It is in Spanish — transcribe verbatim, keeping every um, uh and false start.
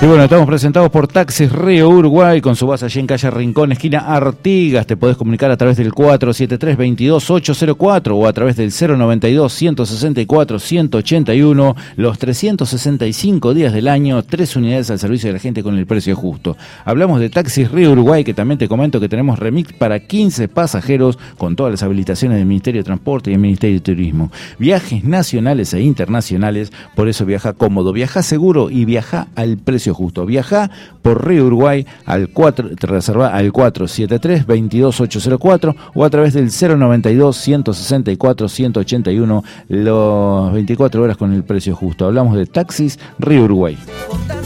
Y bueno, estamos presentados por Taxis Río Uruguay, con su base allí en calle Rincón, esquina Artigas. Te podés comunicar a través del cuatro siete tres, veintidós ocho cero cuatro o a través del cero noventa y dos, ciento sesenta y cuatro, ciento ochenta y uno. Los trescientos sesenta y cinco días del año, tres unidades al servicio de la gente con el precio justo. Hablamos de Taxis Río Uruguay, que también te comento que tenemos remix para quince pasajeros con todas las habilitaciones del Ministerio de Transporte y el Ministerio de Turismo. Viajes nacionales e internacionales, por eso viaja cómodo, viaja seguro y viaja al precio justo. Viaja por Río Uruguay al cuatro, te reserva al cuatro siete tres, veintidós ocho cero cuatro o a través del cero noventa y dos, ciento sesenta y cuatro, ciento ochenta y uno, los veinticuatro horas con el precio justo. Hablamos de Taxis Río Uruguay.